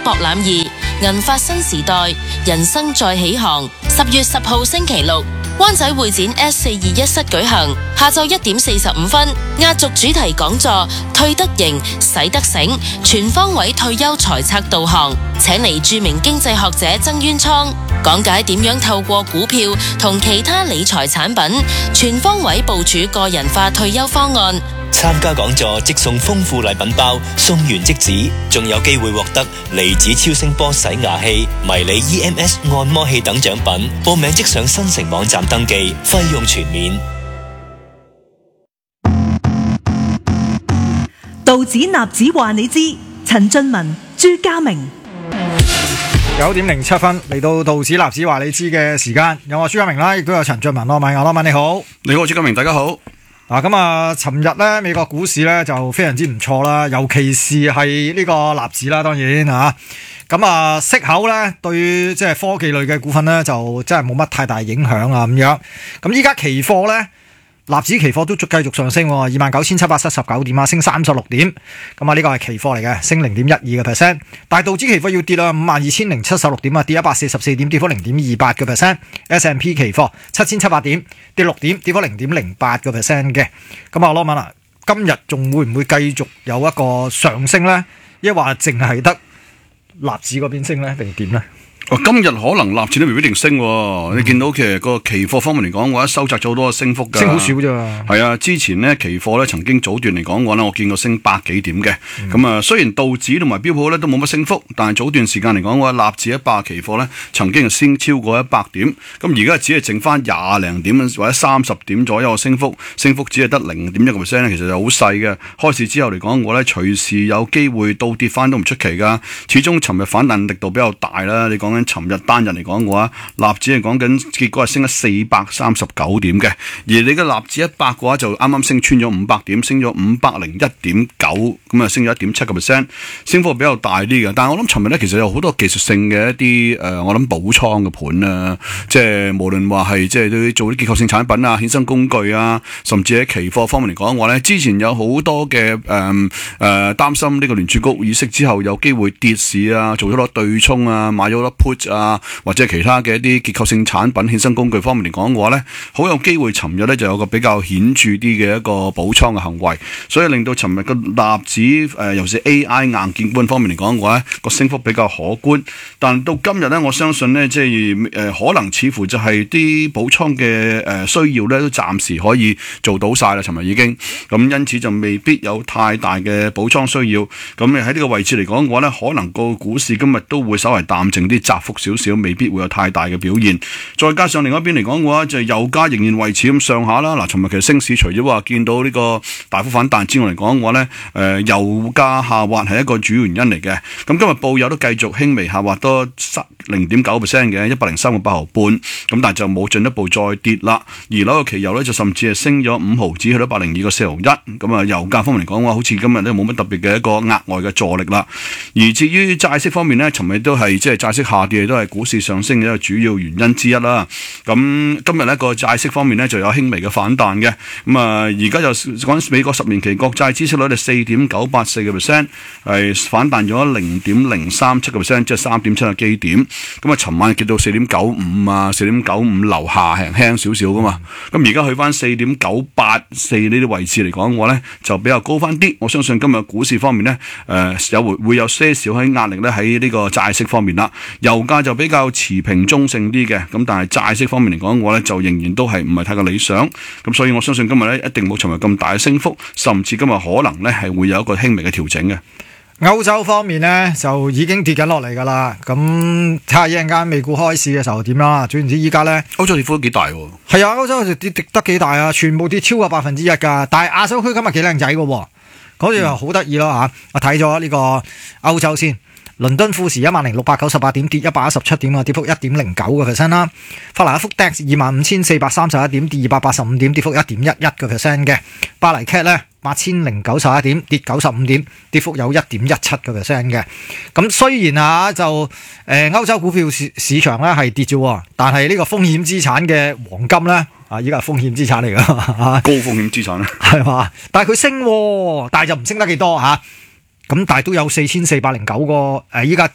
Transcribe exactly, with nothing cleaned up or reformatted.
博覽二，銀髮新時代，人生再起航。十月十號星期六，灣仔會展 S 四二一室舉行，下晝一點四十五分，壓軸主題講座，退得型，使得醒，全方位退休財策導航，請嚟著名經濟學者曾淵滄講解點樣透過股票同其他理財產品，全方位部署個人化退休方案。 參加講座即送豐富禮品包，送完即止，仲有機會獲得離子超聲波洗牙器、迷你 E M S 按摩器等獎品。報名即上新城網站登記，費用全免。 道指納指話你知，陳俊文、朱家明。 九點零七分嚟到道指納指話你知嘅時間，有我朱家明啦，亦都有陳俊文咯，咪阿羅文你好， 你好朱家明，大家好。 嗱咁啊，尋日咧美國股市咧就非常之唔錯啦，尤其是係呢個納指啦，當然嚇。咁啊息口咧對即係科技類嘅股份咧就真係冇乜太大影響啊咁樣。咁依家期貨咧。納指期貨都繼續上升，二萬九千七百七十九點啊，升三十六點。咁啊，呢個係期貨嚟嘅，升零點一二個 percent。但係道指期貨要跌啦，五萬二千零七十六點啊，跌一百四十四點，跌幅零點二八個 percent。S and P 期貨七千七百點，跌六點，跌幅零點零八個 percent 嘅。咁啊，羅文啊，今日仲會唔會繼續有一個上升咧？抑或淨係得納指嗰邊升咧，定點咧？ 今日可能納指都未必定升，嗯、你見到其實個期貨方面嚟講嘅話，收窄咗好多升幅㗎， 升好少啫。 係啊，之前呢期貨咧曾經早段嚟講嘅話咧，我見過升百幾點嘅。咁啊、嗯，雖然道指同埋標普咧都冇乜升幅，但係早段時間嚟講嘅話，納指一百期貨咧曾經係升超過一百點。咁而家只係剩翻廿零點或者三十點左右嘅升幅，升幅只係得零點一個 percent 咧，其實就好細嘅。開市之後嚟講，我咧隨時有機會倒跌翻都唔出奇㗎。始終尋日反彈力度比較大啦，你講緊尋日單日嚟講嘅話，納指係講緊結果係升咗四百三十九點嘅，而你嘅納指一百嘅話就啱啱升穿咗五百點，升咗五百零一點九，咁啊升咗一點七個 percent， 升幅比較大啲嘅。但係我諗尋日咧其實有好多技術性嘅一啲誒、呃，我諗補倉嘅盤啊，即係無論話係即係做啲結構性產品啊、衍生工具啊，甚至喺期貨方面嚟講嘅話咧，之前有好多嘅誒誒擔心呢個聯儲局議息之後有機會跌市啊，做咗多對沖啊，買咗多 put 啊。或者其他嘅一啲結構性產品、衍生工具方面嚟講嘅話咧，好有機會尋日咧就有個比較顯著啲嘅一個補倉嘅行為，所以令到尋日個納指誒、呃，尤其是 A I 硬件股方面嚟講嘅話咧，個升幅比較可觀。但到今日咧，我相信咧，即係誒、呃、可能似乎就係啲補倉嘅誒需要咧，都暫時可以做到晒啦。尋日已經咁，因此就未必有太大嘅補倉需要。咁你喺呢個位置嚟講嘅話咧，可能個股市今日都會稍為淡靜啲，窄幅少少，未必會有太大嘅表現。再加上另外一邊嚟講嘅話，就係、油價仍然維持咁上下啦。嗱，尋日其實升市除咗話見到呢個大幅反彈之外嚟講嘅話咧，誒、呃、油價下滑係一個主要原因嚟嘅。咁今日布油都繼續輕微下滑多零點九 percent 嘅一百零三個八毫半，咁但係就冇進一步再跌啦。而紐約期油咧就甚至係升咗五毫子，去到一百零二個四毫一。咁啊，油價方面嚟講嘅話，好似今日咧冇乜特別嘅一個額外嘅助力啦。而至於債息方面咧，尋日都係即係債息下跌，都係股市上升嘅一個主要原因之一啦。咁今日呢個債息方面呢就有輕微嘅反彈嘅。咁啊，而家就講美國十年期國債孳息率係四點九八四個 percent， 係反彈咗零點零三七個 percent， 即係三點七個基點。咁啊，尋晚跌到四點九五啊，四點九五樓下輕輕少少噶嘛。咁而家去翻四點九八四呢啲位置嚟講嘅話呢，就比較高翻啲。我相信今日股市方面呢，誒、呃、有會會有些少喺壓力咧喺呢個債息方面啦。油價就比較持平中性啲嘅，咁但係債息方面嚟講嘅話咧，就仍然都係唔係太過理想。咁所以我相信今日咧一定冇尋日咁大嘅升幅，甚至今日可能咧係會有一個輕微嘅調整嘅。 歐洲方面咧就已經跌緊落嚟㗎啦，咁睇下一陣間美股開市嘅時候點啦。總言之，依家咧歐洲跌幅都幾大喎。 係啊，歐洲就跌跌得幾大啊，全部跌超過百分之一㗎。但係亞洲區今日幾靚仔㗎喎，嗰條又好得意咯嚇。我睇咗呢個歐洲先。倫敦富時一萬零六百九十八點，跌一百一十七點啊，跌幅一點零九個 percent 啦。法蘭克福 D A X 二萬五千四百三十一點，跌二百八十五點，跌幅一點一一個 percent 嘅。巴黎 C A T 咧八千零九十一點，跌九十五點，跌幅有一點一七個 percent 嘅。咁雖然啊就誒、呃、歐洲股票市市場咧係跌咗，但係呢個風險資產嘅黃金咧啊，依家係風險資產嚟㗎， 高風險資產啊， 係嘛？但係佢升，但係就唔升得幾多嚇。咁但係都有四千四百零九個誒，依家